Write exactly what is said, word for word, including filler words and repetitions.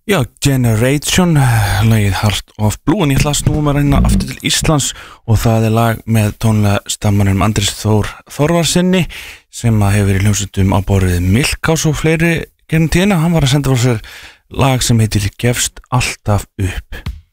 Já, Generation, lagið Heart of Blue, en ég ætla að snúa mér hérna aftur til Íslands og það er lag með tónlistarmanninum Andrés Þór Þórðarsyni sem að hefur verið í hljómsveitum á borðið Milkhouse og fleiri gegnum tíðina. Hann var að senda frá sér lag sem heitir Gefst alltaf upp.